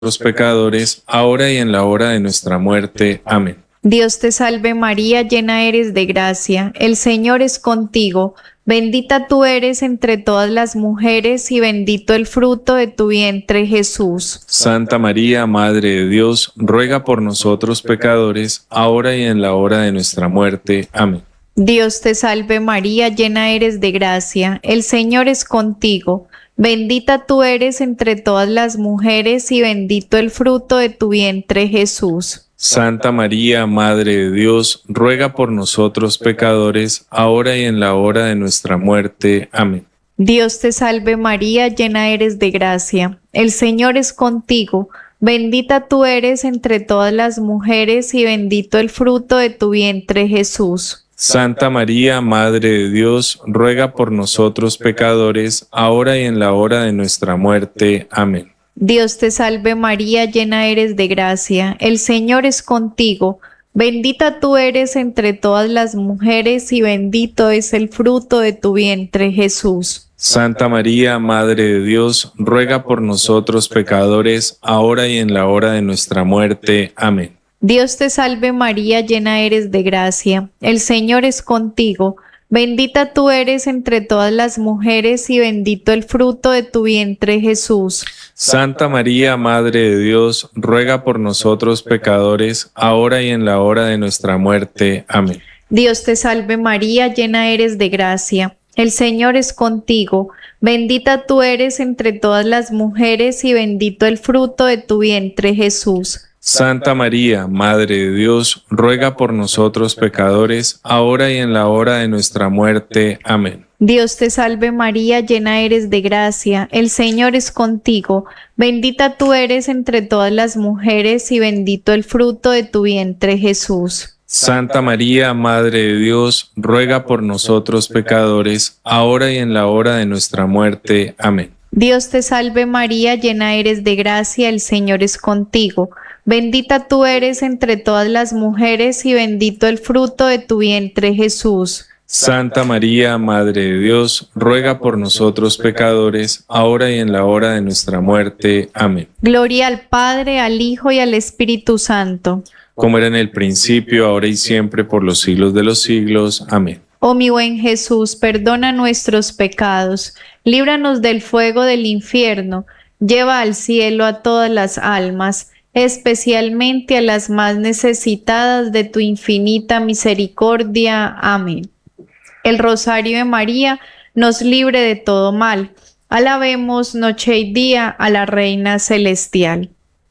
los pecadores, ahora y en la hora de nuestra muerte. Amén. Dios te salve María, llena eres de gracia, el Señor es contigo, bendita tú eres entre todas las mujeres y bendito el fruto de tu vientre, Jesús. Santa María, Madre de Dios, ruega por nosotros pecadores, ahora y en la hora de nuestra muerte. Amén. Dios te salve María, llena eres de gracia, el Señor es contigo, bendita tú eres entre todas las mujeres y bendito el fruto de tu vientre, Jesús. Santa María, Madre de Dios, ruega por nosotros pecadores, ahora y en la hora de nuestra muerte. Amén. Dios te salve María, llena eres de gracia, el Señor es contigo, bendita tú eres entre todas las mujeres y bendito el fruto de tu vientre, Jesús. Santa María, Madre de Dios, ruega por nosotros pecadores, ahora y en la hora de nuestra muerte. Amén. Dios te salve María, llena eres de gracia, el Señor es contigo, bendita tú eres entre todas las mujeres y bendito es el fruto de tu vientre, Jesús. Santa María, Madre de Dios, ruega por nosotros pecadores, ahora y en la hora de nuestra muerte. Amén. Dios te salve María, llena eres de gracia, el Señor es contigo, bendita tú eres entre todas las mujeres y bendito el fruto de tu vientre, Jesús. Santa María, Madre de Dios, ruega por nosotros pecadores, ahora y en la hora de nuestra muerte. Amén. Dios te salve María, llena eres de gracia, el Señor es contigo, bendita tú eres entre todas las mujeres y bendito el fruto de tu vientre, Jesús. Santa María, Madre de Dios, ruega por nosotros pecadores, ahora y en la hora de nuestra muerte. Amén. Dios te salve María, llena eres de gracia, el Señor es contigo, bendita tú eres entre todas las mujeres y bendito el fruto de tu vientre, Jesús. Santa María, Madre de Dios, ruega por nosotros pecadores, ahora y en la hora de nuestra muerte. Amén. Dios te salve María, llena eres de gracia, el Señor es contigo, bendita tú eres entre todas las mujeres y bendito el fruto de tu vientre, Jesús. Santa María, Madre de Dios, ruega por nosotros pecadores, ahora y en la hora de nuestra muerte. Amén. Gloria al Padre, al Hijo y al Espíritu Santo. Como era en el principio, ahora y siempre, por los siglos de los siglos. Amén. Oh mi buen Jesús, perdona nuestros pecados, líbranos del fuego del infierno, lleva al cielo a todas las almas, especialmente a las más necesitadas de tu infinita misericordia. Amén. El Rosario de María nos libre de todo mal. Alabemos noche y día a la Reina Celestial.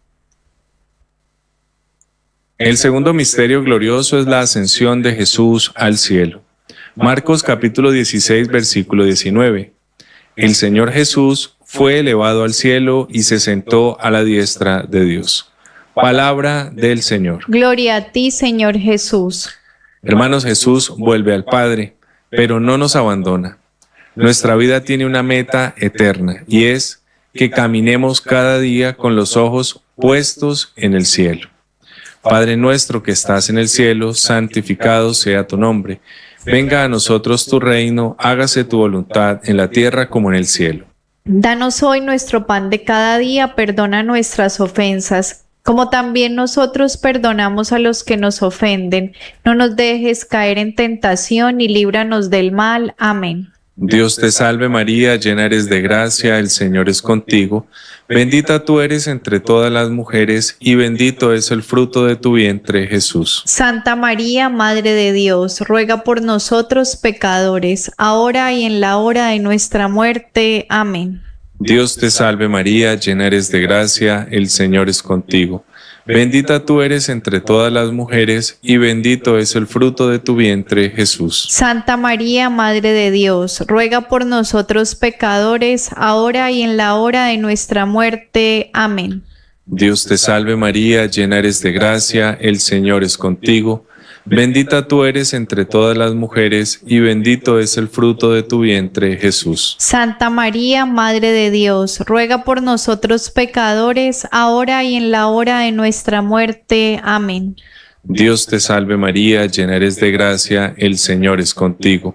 El segundo misterio glorioso es la ascensión de Jesús al cielo. Marcos capítulo 16, versículo 19. El Señor Jesús fue elevado al cielo y se sentó a la diestra de Dios. Palabra del Señor. Gloria a ti, Señor Jesús. Hermanos, Jesús vuelve al Padre, pero no nos abandona. Nuestra vida tiene una meta eterna y es que caminemos cada día con los ojos puestos en el cielo. Padre nuestro que estás en el cielo, santificado sea tu nombre. Venga a nosotros tu reino, hágase tu voluntad en la tierra como en el cielo. Danos hoy nuestro pan de cada día, perdona nuestras ofensas, como también nosotros perdonamos a los que nos ofenden. No nos dejes caer en tentación y líbranos del mal. Amén. Dios te salve María, llena eres de gracia, el Señor es contigo. Bendita tú eres entre todas las mujeres y bendito es el fruto de tu vientre, Jesús. Santa María, Madre de Dios, ruega por nosotros pecadores, ahora y en la hora de nuestra muerte. Amén. Dios te salve María, llena eres de gracia, el Señor es contigo. Bendita tú eres entre todas las mujeres y bendito es el fruto de tu vientre, Jesús. Santa María, Madre de Dios, ruega por nosotros pecadores, ahora y en la hora de nuestra muerte. Amén. Dios te salve María, llena eres de gracia, el Señor es contigo. Bendita tú eres entre todas las mujeres y bendito es el fruto de tu vientre, Jesús. Santa María, Madre de Dios, ruega por nosotros pecadores, ahora y en la hora de nuestra muerte. Amén. Dios te salve María, llena eres de gracia, el Señor es contigo.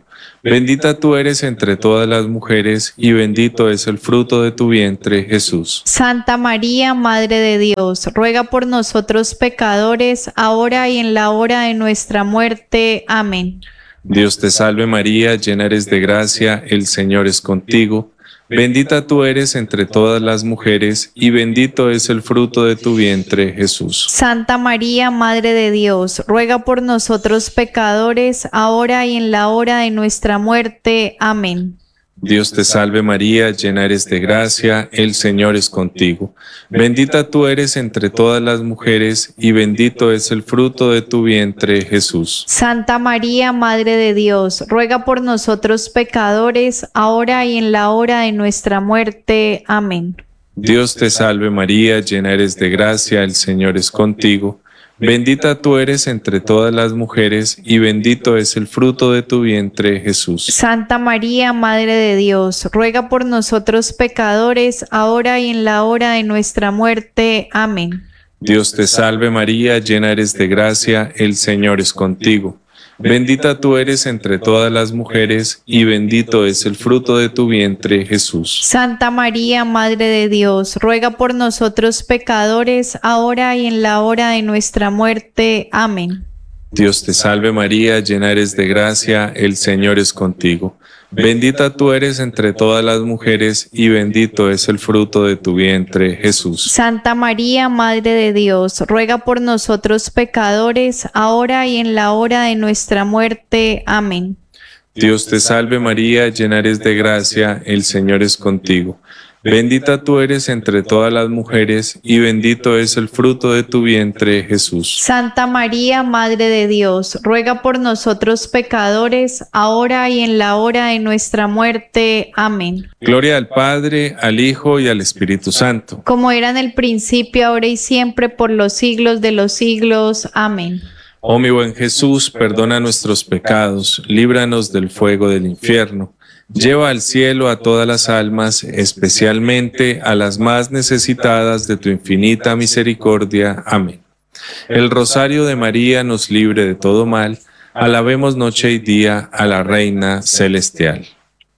Bendita tú eres entre todas las mujeres y bendito es el fruto de tu vientre, Jesús. Santa María, Madre de Dios, ruega por nosotros pecadores, ahora y en la hora de nuestra muerte. Amén. Dios te salve María, llena eres de gracia, el Señor es contigo. Bendita tú eres entre todas las mujeres y bendito es el fruto de tu vientre, Jesús. Santa María, Madre de Dios, ruega por nosotros pecadores, ahora y en la hora de nuestra muerte. Amén. Dios te salve María, llena eres de gracia, el Señor es contigo. Bendita tú eres entre todas las mujeres y bendito es el fruto de tu vientre, Jesús. Santa María, Madre de Dios, ruega por nosotros pecadores, ahora y en la hora de nuestra muerte. Amén. Dios te salve María, llena eres de gracia, el Señor es contigo. Bendita tú eres entre todas las mujeres y bendito es el fruto de tu vientre, Jesús. Santa María, Madre de Dios, ruega por nosotros pecadores, ahora y en la hora de nuestra muerte. Amén. Dios te salve María, llena eres de gracia, el Señor es contigo. Bendita tú eres entre todas las mujeres y bendito es el fruto de tu vientre, Jesús. Santa María, Madre de Dios, ruega por nosotros pecadores, ahora y en la hora de nuestra muerte. Amén. Dios te salve María, llena eres de gracia, el Señor es contigo. Bendita tú eres entre todas las mujeres y bendito es el fruto de tu vientre, Jesús. Santa María, Madre de Dios, ruega por nosotros pecadores, ahora y en la hora de nuestra muerte. Amén. Dios te salve María, llena eres de gracia, el Señor es contigo. Bendita tú eres entre todas las mujeres y bendito es el fruto de tu vientre, Jesús. Santa María, Madre de Dios, ruega por nosotros pecadores, ahora y en la hora de nuestra muerte. Amén. Gloria al Padre, al Hijo y al Espíritu Santo. Como era en el principio, ahora y siempre, por los siglos de los siglos. Amén. Oh mi buen Jesús, perdona nuestros pecados, líbranos del fuego del infierno. Lleva al cielo a todas las almas, especialmente a las más necesitadas de tu infinita misericordia. Amén. El rosario de María nos libre de todo mal. Alabemos noche y día a la Reina Celestial.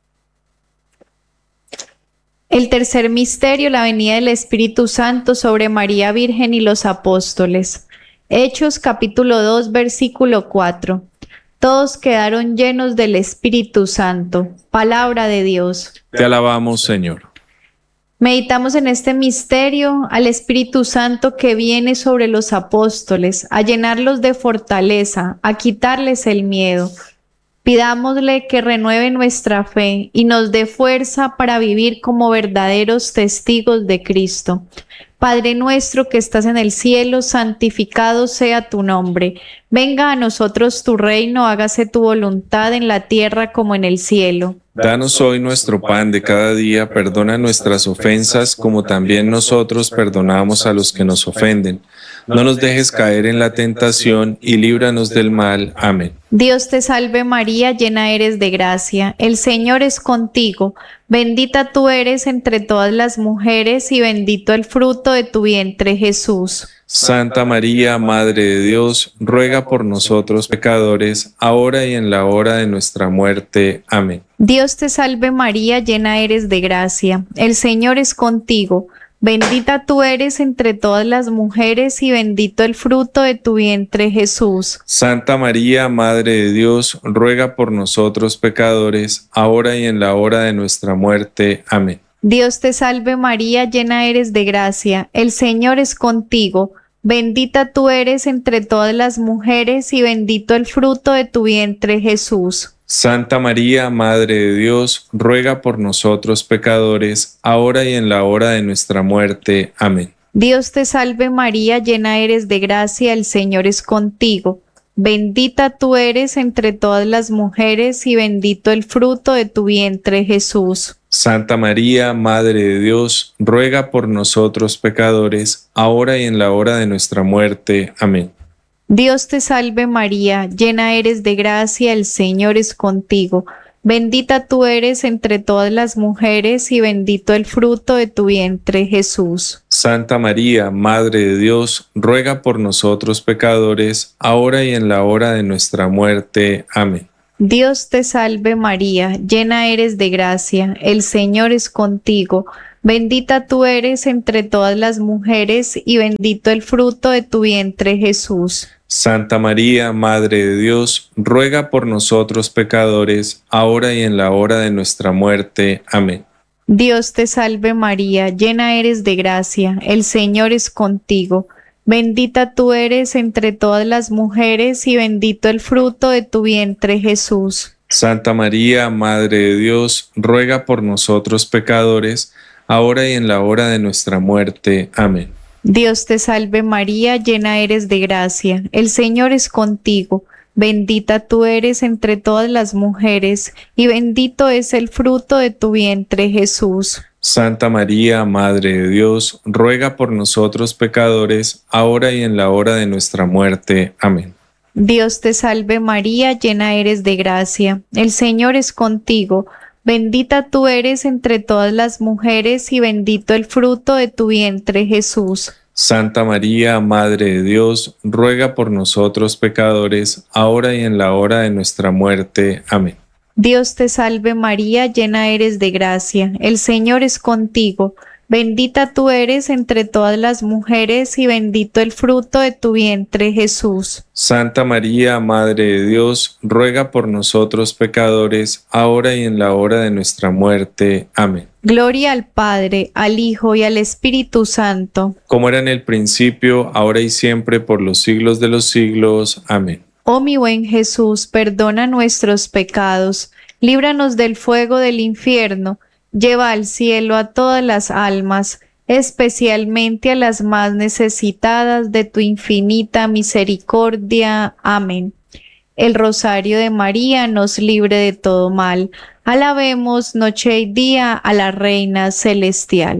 El tercer misterio, la venida del Espíritu Santo sobre María Virgen y los apóstoles. Hechos capítulo 2, versículo 4. Todos quedaron llenos del Espíritu Santo. Palabra de Dios. Te alabamos, Señor. Meditamos en este misterio al Espíritu Santo que viene sobre los apóstoles, a llenarlos de fortaleza, a quitarles el miedo. Pidámosle que renueve nuestra fe y nos dé fuerza para vivir como verdaderos testigos de Cristo. Padre nuestro que estás en el cielo, santificado sea tu nombre. Venga a nosotros tu reino, hágase tu voluntad en la tierra como en el cielo. Danos hoy nuestro pan de cada día, perdona nuestras ofensas como también nosotros perdonamos a los que nos ofenden. No nos dejes caer en la tentación y líbranos del mal. Amén. Dios te salve María, llena eres de gracia. El Señor es contigo. Bendita tú eres entre todas las mujeres y bendito el fruto de tu vientre, Jesús. Santa María, Madre de Dios, ruega por nosotros pecadores, ahora y en la hora de nuestra muerte. Amén. Dios te salve María, llena eres de gracia. El Señor es contigo. Bendita tú eres entre todas las mujeres y bendito el fruto de tu vientre, Jesús. Santa María, Madre de Dios, ruega por nosotros pecadores, ahora y en la hora de nuestra muerte. Amén. Dios te salve María, llena eres de gracia. El Señor es contigo. Bendita tú eres entre todas las mujeres y bendito el fruto de tu vientre, Jesús. Santa María, Madre de Dios, ruega por nosotros pecadores, ahora y en la hora de nuestra muerte. Amén. Dios te salve María, llena eres de gracia, el Señor es contigo. Bendita tú eres entre todas las mujeres y bendito el fruto de tu vientre, Jesús. Santa María, Madre de Dios, ruega por nosotros pecadores, ahora y en la hora de nuestra muerte. Amén. Dios te salve María, llena eres de gracia, el Señor es contigo. Bendita tú eres entre todas las mujeres y bendito el fruto de tu vientre, Jesús. Santa María, Madre de Dios, ruega por nosotros pecadores, ahora y en la hora de nuestra muerte. Amén. Dios te salve María, llena eres de gracia, el Señor es contigo. Bendita tú eres entre todas las mujeres y bendito el fruto de tu vientre Jesús. Santa María, Madre de Dios, ruega por nosotros pecadores, ahora y en la hora de nuestra muerte. Amén. Dios te salve María, llena eres de gracia, el Señor es contigo. Bendita tú eres entre todas las mujeres y bendito el fruto de tu vientre Jesús. Santa María, Madre de Dios, ruega por nosotros pecadores, ahora y en la hora de nuestra muerte. Amén. Dios te salve María, llena eres de gracia, el Señor es contigo. Bendita tú eres entre todas las mujeres y bendito es el fruto de tu vientre Jesús. Santa María, Madre de Dios, ruega por nosotros pecadores, ahora y en la hora de nuestra muerte. Amén. Dios te salve María, llena eres de gracia, el Señor es contigo. Bendita tú eres entre todas las mujeres y bendito el fruto de tu vientre Jesús. Santa María, Madre de Dios, ruega por nosotros pecadores, ahora y en la hora de nuestra muerte. Amén. Dios te salve María, llena eres de gracia, el Señor es contigo. Bendita tú eres entre todas las mujeres y bendito el fruto de tu vientre Jesús. Santa María, Madre de Dios, ruega por nosotros pecadores, ahora y en la hora de nuestra muerte. Amén. Gloria al Padre, al Hijo y al Espíritu Santo. Como era en el principio, ahora y siempre, por los siglos de los siglos. Amén. Oh mi buen Jesús, perdona nuestros pecados, líbranos del fuego del infierno, lleva al cielo a todas las almas, especialmente a las más necesitadas de tu infinita misericordia. Amén. El rosario de María nos libre de todo mal. Alabemos noche y día a la Reina Celestial.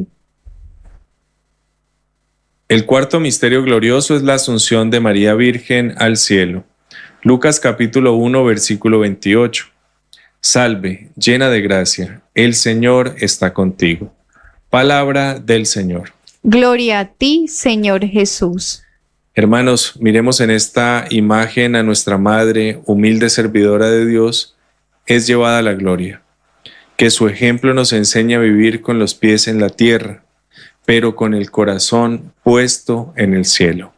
El cuarto misterio glorioso es la asunción de María Virgen al cielo. Lucas capítulo 1, versículo 28. Salve, llena de gracia, el Señor está contigo. Palabra del Señor. Gloria a ti, Señor Jesús. Hermanos, miremos en esta imagen a nuestra Madre, humilde servidora de Dios, es llevada a la gloria. Que su ejemplo nos enseñe a vivir con los pies en la tierra, pero con el corazón puesto en el cielo.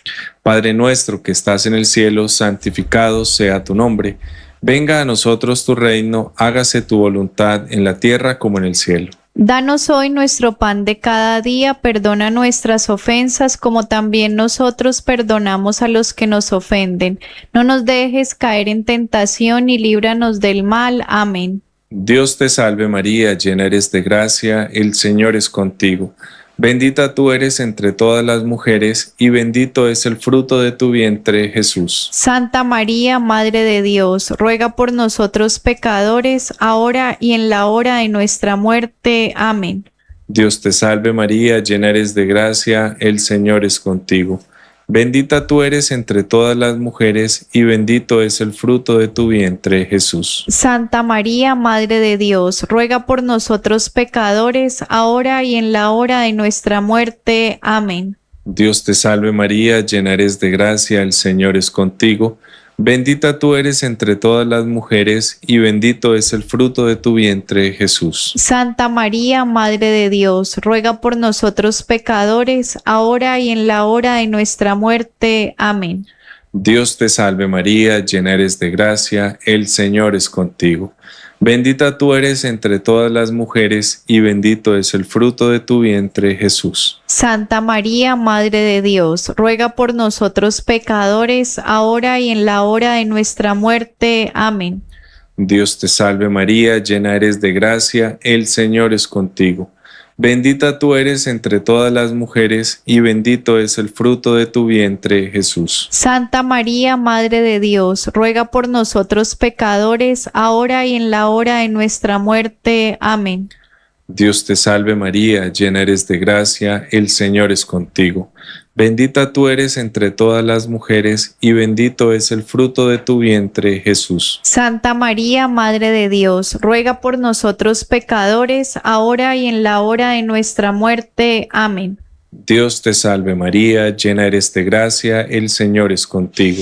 Padre nuestro que estás en el cielo, santificado sea tu nombre. Venga a nosotros tu reino, hágase tu voluntad en la tierra como en el cielo. Danos hoy nuestro pan de cada día, perdona nuestras ofensas como también nosotros perdonamos a los que nos ofenden. No nos dejes caer en tentación y líbranos del mal. Amén. Dios te salve María, llena eres de gracia, el Señor es contigo. Bendita tú eres entre todas las mujeres y bendito es el fruto de tu vientre, Jesús. Santa María, Madre de Dios, ruega por nosotros pecadores, ahora y en la hora de nuestra muerte. Amén. Dios te salve María, llena eres de gracia, el Señor es contigo. Bendita tú eres entre todas las mujeres y bendito es el fruto de tu vientre, Jesús. Santa María, Madre de Dios, ruega por nosotros pecadores, ahora y en la hora de nuestra muerte. Amén. Dios te salve María, llena eres de gracia, el Señor es contigo. Bendita tú eres entre todas las mujeres y bendito es el fruto de tu vientre, Jesús. Santa María, Madre de Dios, ruega por nosotros pecadores, ahora y en la hora de nuestra muerte. Amén. Dios te salve María, llena eres de gracia, el Señor es contigo. Bendita tú eres entre todas las mujeres y bendito es el fruto de tu vientre, Jesús. Santa María, Madre de Dios, ruega por nosotros pecadores, ahora y en la hora de nuestra muerte. Amén. Dios te salve María, llena eres de gracia, el Señor es contigo. Bendita tú eres entre todas las mujeres y bendito es el fruto de tu vientre, Jesús. Santa María, Madre de Dios, ruega por nosotros pecadores, ahora y en la hora de nuestra muerte. Amén. Dios te salve María, llena eres de gracia, el Señor es contigo. Bendita tú eres entre todas las mujeres y bendito es el fruto de tu vientre, Jesús. Santa María, Madre de Dios, ruega por nosotros pecadores, ahora y en la hora de nuestra muerte. Amén. Dios te salve María, llena eres de gracia, el Señor es contigo.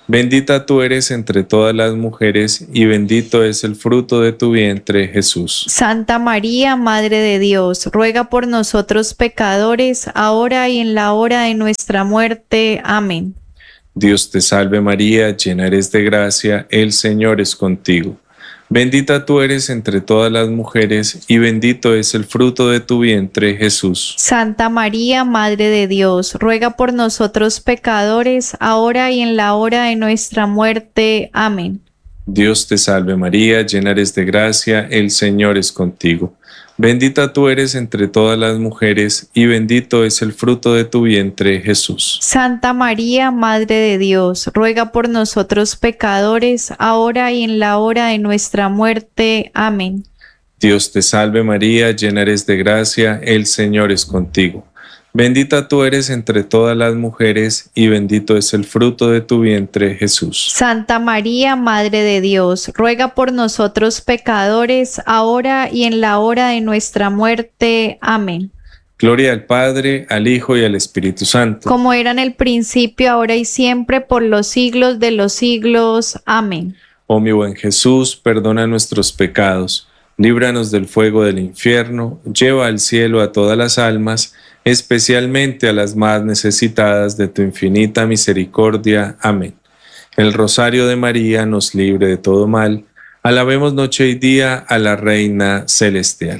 Bendita tú eres entre todas las mujeres y bendito es el fruto de tu vientre, Jesús. Santa María, Madre de Dios, ruega por nosotros pecadores, ahora y en la hora de nuestra muerte. Amén. Dios te salve María, llena eres de gracia, el Señor es contigo. Bendita tú eres entre todas las mujeres y bendito es el fruto de tu vientre, Jesús. Santa María, Madre de Dios, ruega por nosotros pecadores, ahora y en la hora de nuestra muerte. Amén. Dios te salve María, llena eres de gracia, el Señor es contigo. Bendita tú eres entre todas las mujeres y bendito es el fruto de tu vientre, Jesús. Santa María, Madre de Dios, ruega por nosotros pecadores, ahora y en la hora de nuestra muerte. Amén. Dios te salve María, llena eres de gracia, el Señor es contigo. Bendita tú eres entre todas las mujeres y bendito es el fruto de tu vientre, Jesús. Santa María, Madre de Dios, ruega por nosotros pecadores, ahora y en la hora de nuestra muerte. Amén. Gloria al Padre, al Hijo y al Espíritu Santo. Como era en el principio, ahora y siempre, por los siglos de los siglos. Amén. Oh mi buen Jesús, perdona nuestros pecados, líbranos del fuego del infierno, lleva al cielo a todas las almas, especialmente a las más necesitadas de tu infinita misericordia. Amén. El rosario de María nos libre de todo mal. Alabemos noche y día a la Reina Celestial.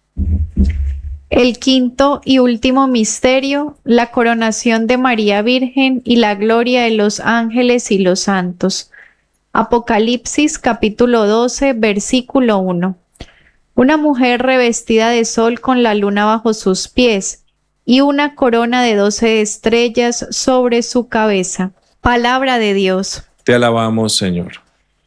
El quinto y último misterio, la coronación de María Virgen y la gloria de los ángeles y los santos. Apocalipsis capítulo 12, versículo 1. Una mujer revestida de sol con la luna bajo sus pies y una corona de 12 estrellas sobre su cabeza. Palabra de Dios. Te alabamos, Señor.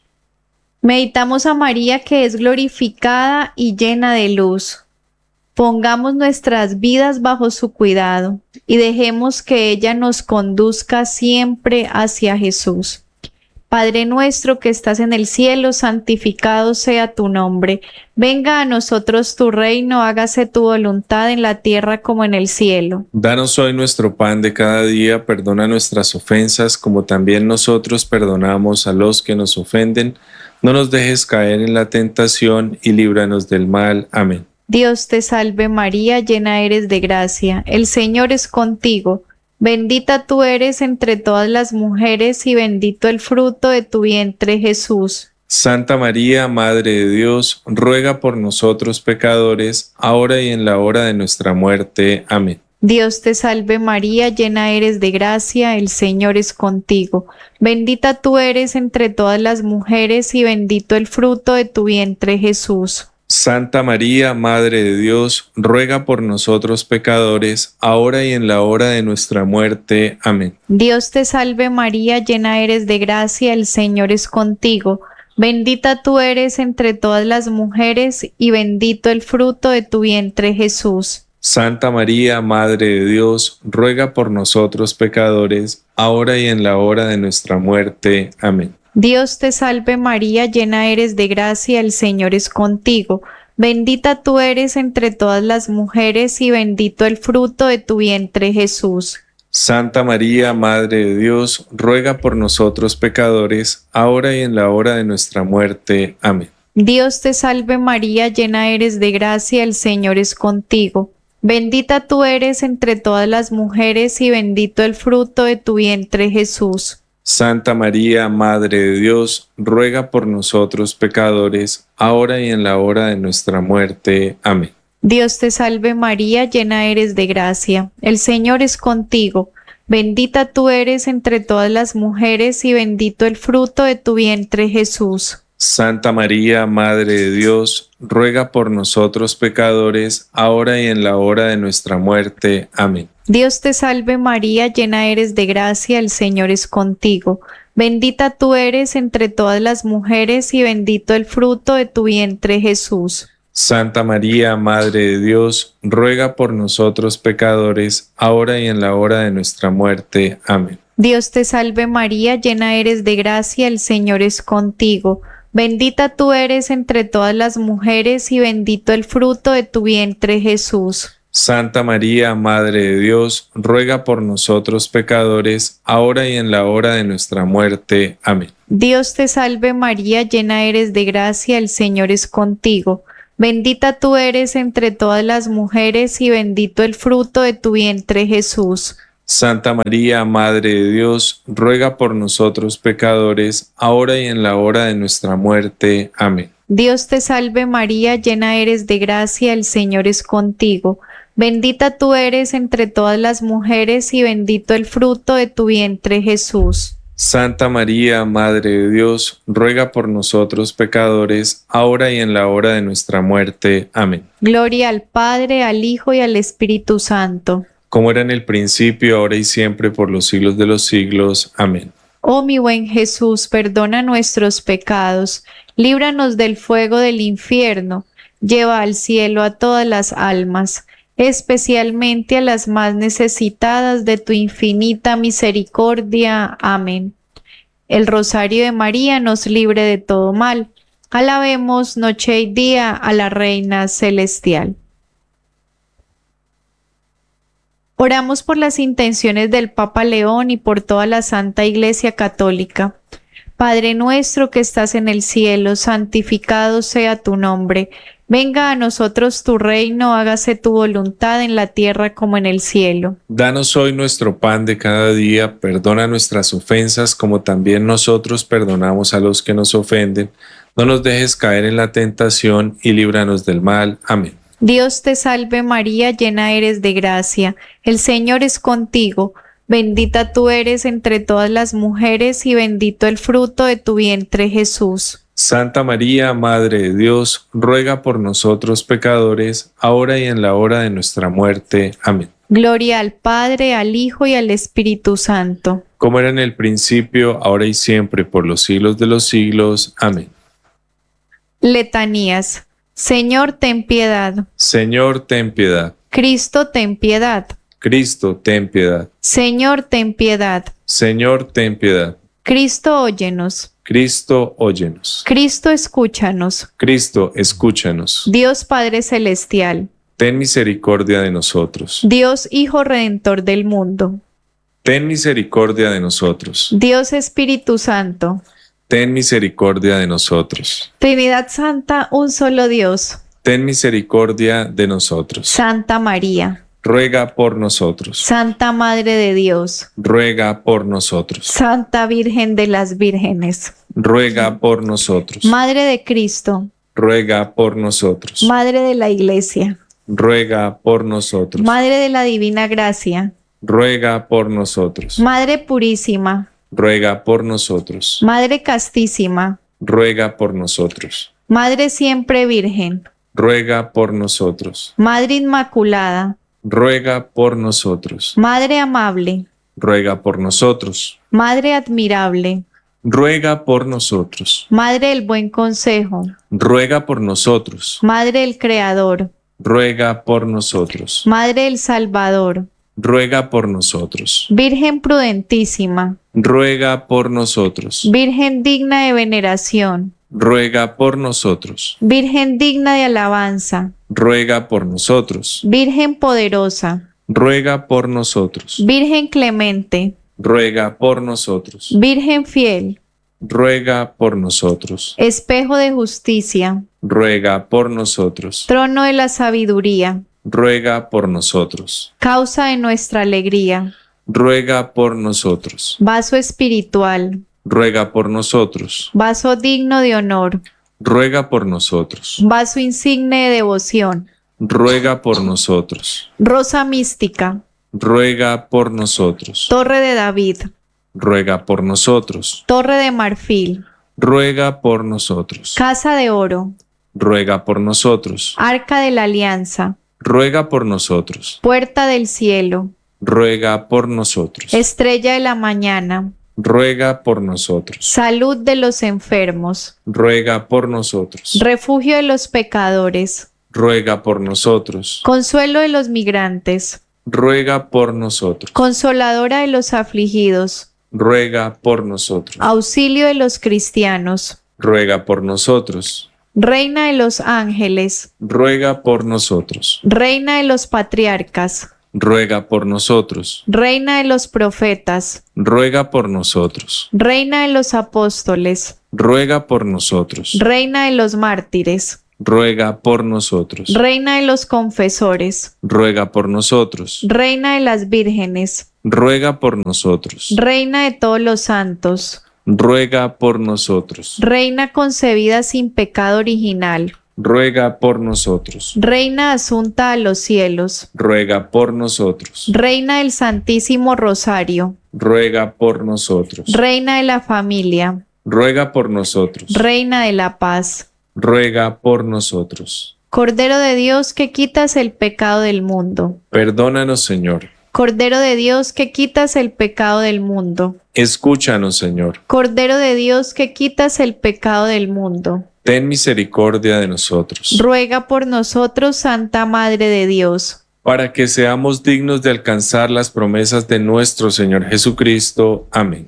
Meditamos a María que es glorificada y llena de luz. Pongamos nuestras vidas bajo su cuidado y dejemos que ella nos conduzca siempre hacia Jesús. Padre nuestro que estás en el cielo, santificado sea tu nombre. Venga a nosotros tu reino, hágase tu voluntad en la tierra como en el cielo. Danos hoy nuestro pan de cada día, perdona nuestras ofensas como también nosotros perdonamos a los que nos ofenden. No nos dejes caer en la tentación y líbranos del mal. Amén. Dios te salve María, llena eres de gracia. El Señor es contigo. Bendita tú eres entre todas las mujeres y bendito el fruto de tu vientre, Jesús. Santa María, Madre de Dios, ruega por nosotros pecadores, ahora y en la hora de nuestra muerte. Amén. Dios te salve María, llena eres de gracia, el Señor es contigo. Bendita tú eres entre todas las mujeres y bendito el fruto de tu vientre, Jesús. Santa María, Madre de Dios, ruega por nosotros pecadores, ahora y en la hora de nuestra muerte. Amén. Dios te salve María, llena eres de gracia, el Señor es contigo. Bendita tú eres entre todas las mujeres y bendito el fruto de tu vientre, Jesús. Santa María, Madre de Dios, ruega por nosotros pecadores, ahora y en la hora de nuestra muerte. Amén. Dios te salve María, llena eres de gracia, el Señor es contigo. Bendita tú eres entre todas las mujeres y bendito el fruto de tu vientre, Jesús. Santa María, Madre de Dios, ruega por nosotros pecadores, ahora y en la hora de nuestra muerte. Amén. Dios te salve María, llena eres de gracia, el Señor es contigo. Bendita tú eres entre todas las mujeres y bendito el fruto de tu vientre, Jesús. Santa María, Madre de Dios, ruega por nosotros pecadores, ahora y en la hora de nuestra muerte. Amén. Dios te salve María, llena eres de gracia, el Señor es contigo. Bendita tú eres entre todas las mujeres y bendito el fruto de tu vientre, Jesús. Santa María, Madre de Dios, ruega por nosotros pecadores, ahora y en la hora de nuestra muerte. Amén. Dios te salve María, llena eres de gracia, el Señor es contigo. Bendita tú eres entre todas las mujeres y bendito el fruto de tu vientre, Jesús. Santa María, Madre de Dios, ruega por nosotros pecadores, ahora y en la hora de nuestra muerte. Amén. Dios te salve María, llena eres de gracia, el Señor es contigo. Bendita tú eres entre todas las mujeres y bendito el fruto de tu vientre, Jesús. Santa María, Madre de Dios, ruega por nosotros pecadores, ahora y en la hora de nuestra muerte. Amén. Dios te salve María, llena eres de gracia, el Señor es contigo. Bendita tú eres entre todas las mujeres y bendito el fruto de tu vientre, Jesús. Santa María, Madre de Dios, ruega por nosotros pecadores, ahora y en la hora de nuestra muerte. Amén. Dios te salve María, llena eres de gracia, el Señor es contigo. Bendita tú eres entre todas las mujeres y bendito el fruto de tu vientre, Jesús. Santa María, Madre de Dios, ruega por nosotros pecadores, ahora y en la hora de nuestra muerte. Amén. Gloria al Padre, al Hijo y al Espíritu Santo. Como era en el principio, ahora y siempre, por los siglos de los siglos. Amén. Oh mi buen Jesús, perdona nuestros pecados, líbranos del fuego del infierno, lleva al cielo a todas las almas, especialmente a las más necesitadas de tu infinita misericordia. Amén. El rosario de María nos libre de todo mal. Alabemos noche y día a la Reina Celestial. Oramos por las intenciones del Papa León y por toda la Santa Iglesia Católica. Padre nuestro que estás en el cielo, santificado sea tu nombre. Venga a nosotros tu reino, hágase tu voluntad en la tierra como en el cielo. Danos hoy nuestro pan de cada día, perdona nuestras ofensas como también nosotros perdonamos a los que nos ofenden. No nos dejes caer en la tentación y líbranos del mal. Amén. Dios te salve María, llena eres de gracia, el Señor es contigo. Bendita tú eres entre todas las mujeres y bendito el fruto de tu vientre, Jesús. Santa María, Madre de Dios, ruega por nosotros pecadores, ahora y en la hora de nuestra muerte. Amén. Gloria al Padre, al Hijo y al Espíritu Santo. Como era en el principio, ahora y siempre, por los siglos de los siglos. Amén. Letanías. Señor, ten piedad. Señor, ten piedad. Cristo, ten piedad. Cristo, ten piedad. Señor, ten piedad. Señor, ten piedad. Cristo, óyenos. Cristo, óyenos. Cristo, escúchanos. Cristo, escúchanos. Dios Padre Celestial. Ten misericordia de nosotros. Dios Hijo Redentor del mundo. Ten misericordia de nosotros. Dios Espíritu Santo. Ten misericordia de nosotros. Trinidad Santa, un solo Dios. Ten misericordia de nosotros. Santa María. Ruega por nosotros. Santa Madre de Dios. Ruega por nosotros. Santa Virgen de las Vírgenes. Ruega por nosotros. Madre de Cristo. Ruega por nosotros. Madre de la Iglesia. Ruega por nosotros. Madre de la Divina Gracia. Ruega por nosotros. Madre Purísima. Ruega por nosotros. Madre Castísima. Ruega por nosotros. Madre Siempre Virgen. Ruega por nosotros. Madre Inmaculada. Ruega por nosotros. Madre Amable. Ruega por nosotros. Madre Admirable. Ruega por nosotros. Madre del Buen Consejo. Ruega por nosotros. Madre del Creador. Ruega por nosotros. Madre del Salvador. Ruega por nosotros. Virgen prudentísima. Ruega por nosotros. Virgen digna de veneración. Ruega por nosotros. Virgen digna de alabanza. Ruega por nosotros. Virgen poderosa. Ruega por nosotros. Virgen clemente. Ruega por nosotros. Virgen fiel. Ruega por nosotros. Espejo de justicia. Ruega por nosotros. Trono de la sabiduría. Ruega por nosotros. Causa de nuestra alegría. Ruega por nosotros. Vaso espiritual. Ruega por nosotros. Vaso digno de honor. Ruega por nosotros. Vaso insigne de devoción. Ruega por nosotros. Rosa mística. Ruega por nosotros. Torre de David. Ruega por nosotros. Torre de marfil. Ruega por nosotros. Casa de oro. Ruega por nosotros. Arca de la alianza. Ruega por nosotros. Puerta del cielo. Ruega por nosotros. Estrella de la mañana. Ruega por nosotros. Salud de los enfermos. Ruega por nosotros. Refugio de los pecadores. Ruega por nosotros. Consuelo de los migrantes. Ruega por nosotros. Consoladora de los afligidos. Ruega por nosotros. Auxilio de los cristianos. Ruega por nosotros. Reina de los ángeles, ruega por nosotros. Reina de los patriarcas, Ruega por nosotros. Reina de los profetas, Ruega por nosotros. Reina de los apóstoles, Ruega por nosotros. Reina de los mártires, Ruega por nosotros. Reina de los confesores, Ruega por nosotros. Reina de las vírgenes, Ruega por nosotros. Reina de todos los santos, Ruega por nosotros. Reina concebida sin pecado original, Ruega por nosotros. Reina asunta a los cielos, Ruega por nosotros. Reina del Santísimo Rosario, Ruega por nosotros. Reina de la familia, Ruega por nosotros. Reina de la paz, Ruega por nosotros. Cordero de Dios que quitas el pecado del mundo. Perdónanos, Señor. Cordero de Dios que quitas el pecado del mundo. Escúchanos, Señor. Cordero de Dios que quitas el pecado del mundo. Ten misericordia de nosotros, Ruega por nosotros, Santa Madre de Dios, para que seamos dignos de alcanzar las promesas de nuestro Señor Jesucristo. Amén.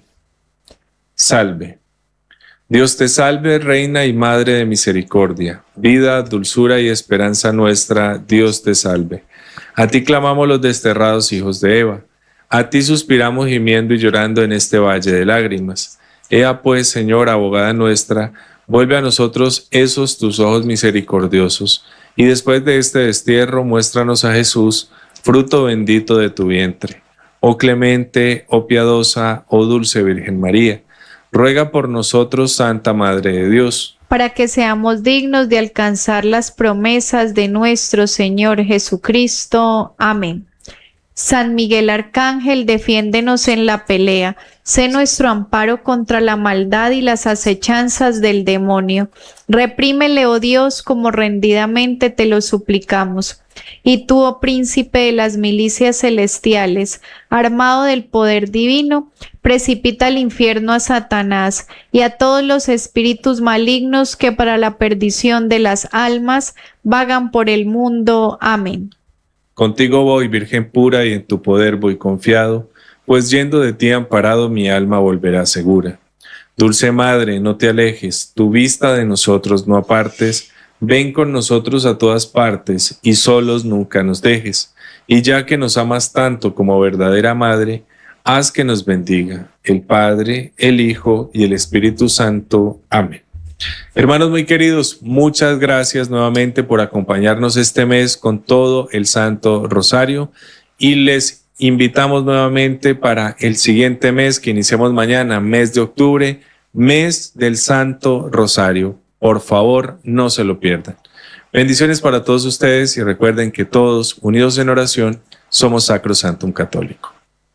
Salve. Dios te salve, Reina y Madre de misericordia, vida, dulzura y esperanza nuestra, Dios te salve. A ti clamamos los desterrados hijos de Eva, a ti suspiramos gimiendo y llorando en este valle de lágrimas. Ea pues, Señor, abogada nuestra, vuelve a nosotros esos tus ojos misericordiosos, y después de este destierro muéstranos a Jesús, fruto bendito de tu vientre. Oh clemente, oh piadosa, oh dulce Virgen María, ruega por nosotros, Santa Madre de Dios, para que seamos dignos de alcanzar las promesas de nuestro Señor Jesucristo. Amén. San Miguel Arcángel, defiéndenos en la pelea. Sé nuestro amparo contra la maldad y las acechanzas del demonio. Reprímele, oh Dios, como rendidamente te lo suplicamos. Y tú, oh príncipe de las milicias celestiales, armado del poder divino, precipita al infierno a Satanás y a todos los espíritus malignos que para la perdición de las almas vagan por el mundo. Amén. Contigo voy, Virgen pura, y en tu poder voy confiado, pues yendo de ti amparado mi alma volverá segura. Dulce Madre, no te alejes, tu vista de nosotros no apartes, ven con nosotros a todas partes, y solos nunca nos dejes. Y ya que nos amas tanto como verdadera Madre, haz que nos bendiga el Padre, el Hijo y el Espíritu Santo. Amén. Hermanos muy queridos, muchas gracias nuevamente por acompañarnos este mes con todo el Santo Rosario y les invitamos nuevamente para el siguiente mes que iniciamos mañana, mes de octubre, mes del Santo Rosario. Por favor, no se lo pierdan. Bendiciones para todos ustedes y recuerden que todos, unidos en oración, somos Sacrosantum Católico.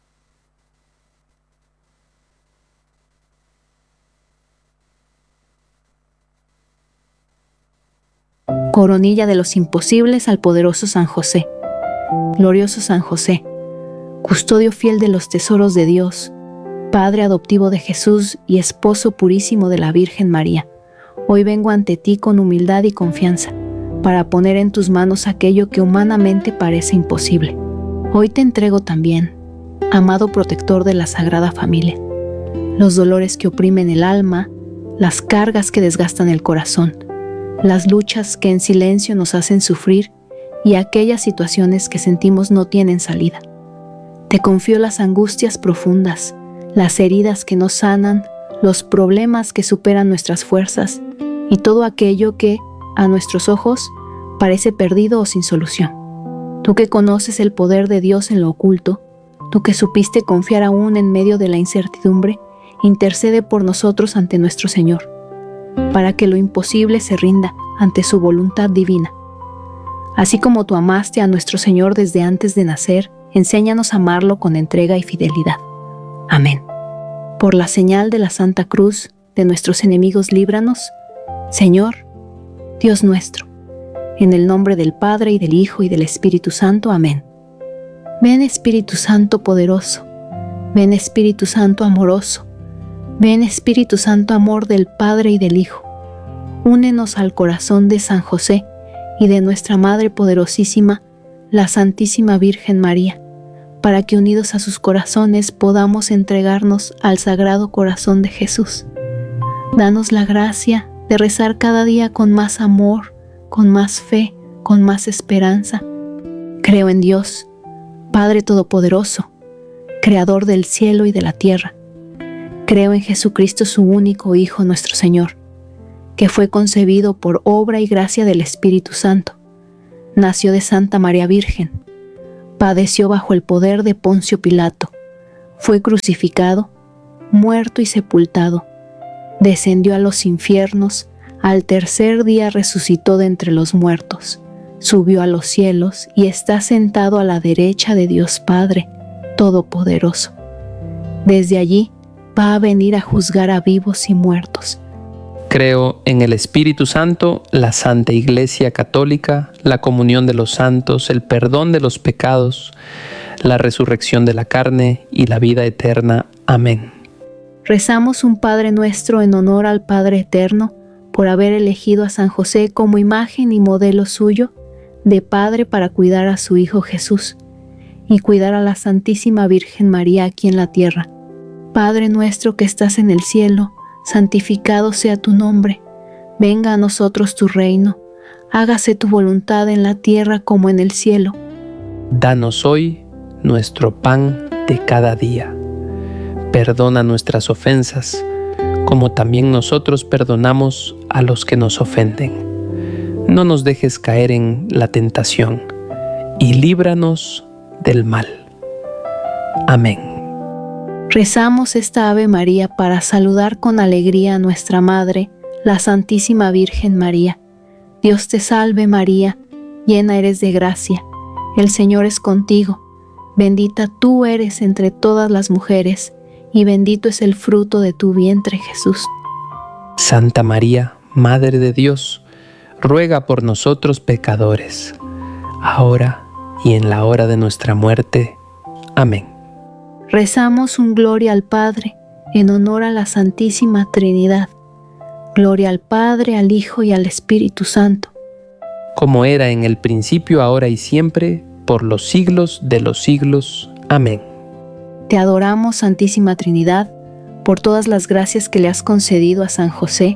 Coronilla de los imposibles al poderoso San José. Glorioso San José, custodio fiel de los tesoros de Dios, Padre adoptivo de Jesús y esposo purísimo de la Virgen María, hoy vengo ante ti con humildad y confianza, para poner en tus manos aquello que humanamente parece imposible. Hoy te entrego también, amado protector de la Sagrada Familia, los dolores que oprimen el alma, las cargas que desgastan el corazón, las luchas que en silencio nos hacen sufrir y aquellas situaciones que sentimos no tienen salida. Te confío las angustias profundas, las heridas que no sanan, los problemas que superan nuestras fuerzas y todo aquello que, a nuestros ojos, parece perdido o sin solución. Tú que conoces el poder de Dios en lo oculto, tú que supiste confiar aún en medio de la incertidumbre, intercede por nosotros ante nuestro Señor, para que lo imposible se rinda ante su voluntad divina. Así como tú amaste a nuestro Señor desde antes de nacer, enséñanos a amarlo con entrega y fidelidad. Amén. Por la señal de la Santa Cruz de nuestros enemigos, líbranos, Señor, Dios nuestro, en el nombre del Padre y del Hijo y del Espíritu Santo. Amén. Ven Espíritu Santo poderoso, ven Espíritu Santo amoroso, ven Espíritu Santo amor del Padre y del Hijo. Únenos al corazón de San José y de nuestra Madre poderosísima, la Santísima Virgen María, para que unidos a sus corazones podamos entregarnos al Sagrado Corazón de Jesús. Danos la gracia, de rezar cada día con más amor, con más fe, con más esperanza. Creo en Dios, Padre Todopoderoso, Creador del cielo y de la tierra. Creo en Jesucristo, su único Hijo, nuestro Señor, que fue concebido por obra y gracia del Espíritu Santo. Nació de Santa María Virgen, padeció bajo el poder de Poncio Pilato, fue crucificado, muerto y sepultado, descendió a los infiernos, al tercer día resucitó de entre los muertos, subió a los cielos y está sentado a la derecha de Dios Padre Todopoderoso. Desde allí va a venir a juzgar a vivos y muertos. Creo en el Espíritu Santo, la Santa Iglesia Católica, la comunión de los santos, el perdón de los pecados, la resurrección de la carne y la vida eterna. Amén. Rezamos un Padre Nuestro en honor al Padre Eterno, por haber elegido a San José como imagen y modelo suyo de Padre para cuidar a su Hijo Jesús y cuidar a la Santísima Virgen María aquí en la tierra. Padre nuestro que estás en el cielo, santificado sea tu nombre. Venga a nosotros tu reino. Hágase tu voluntad en la tierra como en el cielo. Danos hoy nuestro pan de cada día. Perdona nuestras ofensas, como también nosotros perdonamos a los que nos ofenden. No nos dejes caer en la tentación, y líbranos del mal. Amén. Rezamos esta Ave María para saludar con alegría a nuestra Madre, la Santísima Virgen María. Dios te salve María, llena eres de gracia. El Señor es contigo. Bendita tú eres entre todas las mujeres, y bendito es el fruto de tu vientre, Jesús. Santa María, Madre de Dios, ruega por nosotros pecadores, ahora y en la hora de nuestra muerte. Amén. Rezamos un Gloria al Padre, en honor a la Santísima Trinidad. Gloria al Padre, al Hijo y al Espíritu Santo. Como era en el principio, ahora y siempre, por los siglos de los siglos. Amén. Te adoramos, Santísima Trinidad, por todas las gracias que le has concedido a San José.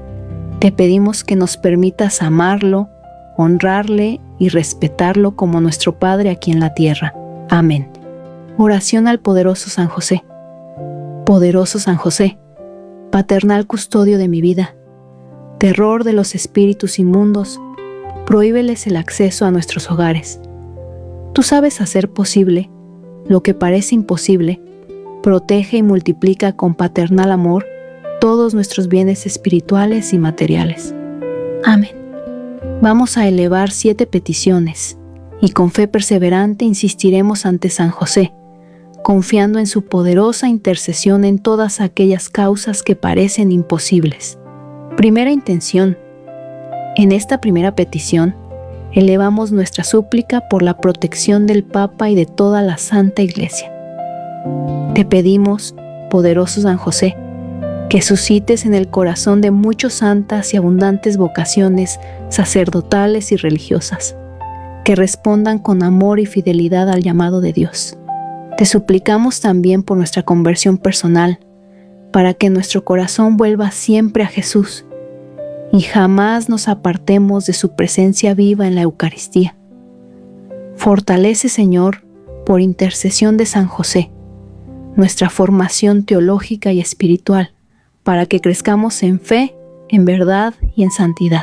Te pedimos que nos permitas amarlo, honrarle y respetarlo como nuestro Padre aquí en la tierra. Amén. Oración al poderoso San José. Poderoso San José, paternal custodio de mi vida, terror de los espíritus inmundos, prohíbeles el acceso a nuestros hogares. Tú sabes hacer posible lo que parece imposible, protege y multiplica con paternal amor todos nuestros bienes espirituales y materiales. Amén. Vamos a elevar 7 peticiones y con fe perseverante insistiremos ante San José, confiando en su poderosa intercesión en todas aquellas causas que parecen imposibles. Primera intención. En esta primera petición, elevamos nuestra súplica por la protección del Papa y de toda la Santa Iglesia. Te pedimos, poderoso San José, que suscites en el corazón de muchos santas y abundantes vocaciones sacerdotales y religiosas, que respondan con amor y fidelidad al llamado de Dios. Te suplicamos también por nuestra conversión personal, para que nuestro corazón vuelva siempre a Jesús y jamás nos apartemos de su presencia viva en la Eucaristía. Fortalece, Señor, por intercesión de San José, nuestra formación teológica y espiritual, para que crezcamos en fe, en verdad y en santidad.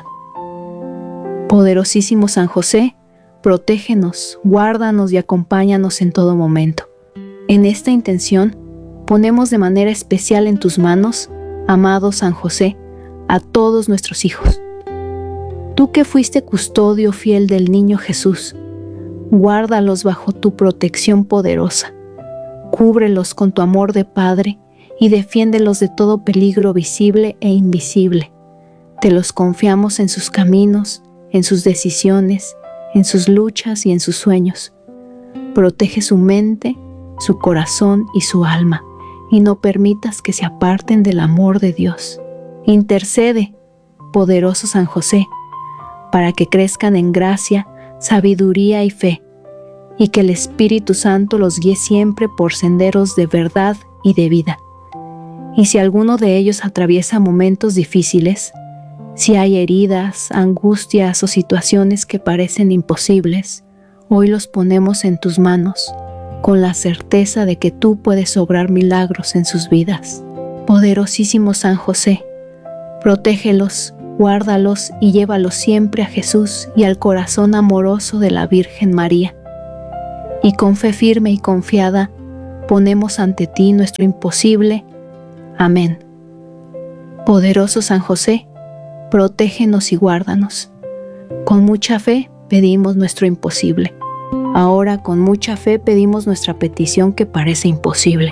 Poderosísimo San José, protégenos, guárdanos y acompáñanos en todo momento. En esta intención, ponemos de manera especial en tus manos, amado San José, a todos nuestros hijos. Tú que fuiste custodio fiel del niño Jesús, guárdalos bajo tu protección poderosa. Cúbrelos con tu amor de Padre y defiéndelos de todo peligro visible e invisible. Te los confiamos en sus caminos, en sus decisiones, en sus luchas y en sus sueños. Protege su mente, su corazón y su alma, y no permitas que se aparten del amor de Dios. Intercede, poderoso San José, para que crezcan en gracia, sabiduría y fe, y que el Espíritu Santo los guíe siempre por senderos de verdad y de vida. Y si alguno de ellos atraviesa momentos difíciles, Si hay heridas, angustias o situaciones que parecen imposibles, hoy los ponemos en tus manos, con la certeza de que tú puedes obrar milagros en sus vidas. Poderosísimo San José, protégelos, guárdalos y llévalos siempre a Jesús y al corazón amoroso de la Virgen María. Y con fe firme y confiada, ponemos ante ti nuestro imposible. Amén. Poderoso San José, protégenos y guárdanos. Con mucha fe pedimos nuestro imposible. Ahora con mucha fe pedimos nuestra petición que parece imposible.